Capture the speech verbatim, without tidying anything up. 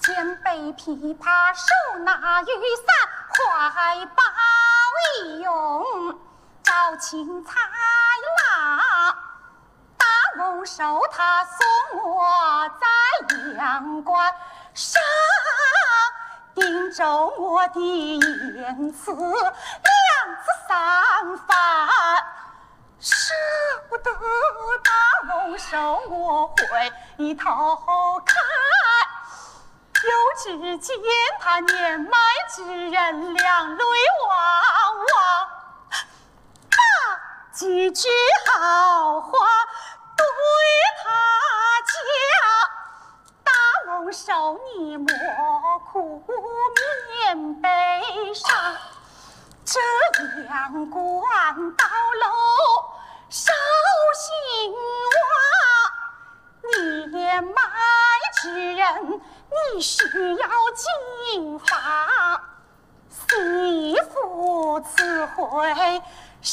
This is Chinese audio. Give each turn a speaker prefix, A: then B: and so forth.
A: 肩背琵琶，手拿雨伞，怀抱一拥，招亲才郎。大蒙受他送我在阳关上，定州我的言辞两次三番，舍不得大蒙受我回头看。又只见他年迈之人两泪汪汪，把几句好话对他讲。大蒙受你莫哭面悲伤，这阳关到楼烧兴旺，年迈之人你需要谨防，媳妇此回